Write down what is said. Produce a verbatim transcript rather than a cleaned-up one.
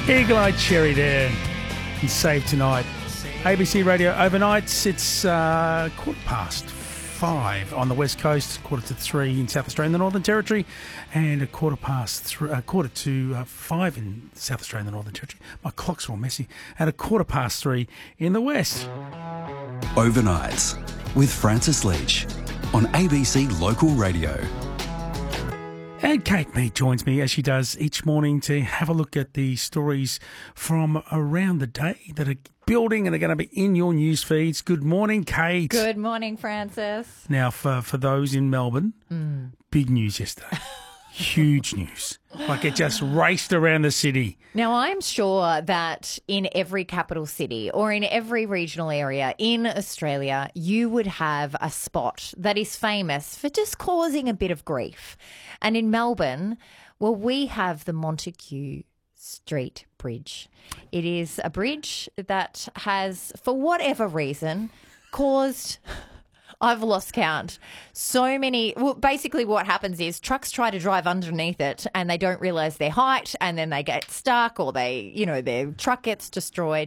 Eagle-eyed Cherry there and Save Tonight. A B C Radio overnights, it's uh, quarter past five on the West Coast, quarter to three in South Australia and the Northern Territory, and a quarter past three, uh, quarter to uh, five in South Australia and the Northern Territory. My clock's all messy. And a quarter past three in the West. Overnights with Francis Leach on A B C Local Radio. And Kate Mead joins me as she does each morning to have a look at the stories from around the day that are building and are going to be in your news feeds. Good morning, Kate. Good morning, Francis. Now, for, for those in Melbourne, mm. big news yesterday. Huge news. Like it just raced around the city. Now, I'm sure that in every capital city or in every regional area in Australia, you would have a spot that is famous for just causing a bit of grief. And in Melbourne, well, we have the Montague Street Bridge. It is a bridge that has, for whatever reason, caused... I've lost count. So many. Well, basically what happens is trucks try to drive underneath it and they don't realise their height and then they get stuck or they, you know, their truck gets destroyed.